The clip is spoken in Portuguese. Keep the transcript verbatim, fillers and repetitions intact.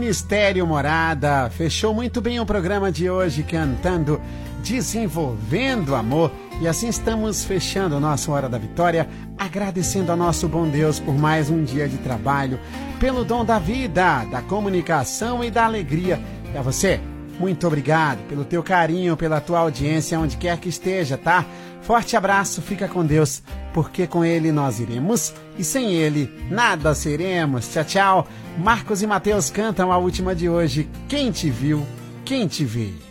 Ministério Morada fechou muito bem o programa de hoje cantando Desenvolvendo Amor. E assim estamos fechando o nosso Hora da Vitória, agradecendo ao nosso bom Deus por mais um dia de trabalho, pelo dom da vida, da comunicação e da alegria. E a você, muito obrigado pelo teu carinho, pela tua audiência, onde quer que esteja, tá? Forte abraço, fica com Deus, porque com Ele nós iremos e sem Ele nada seremos. Tchau, tchau. Marcos e Mateus cantam a última de hoje. Quem te viu, quem te vê.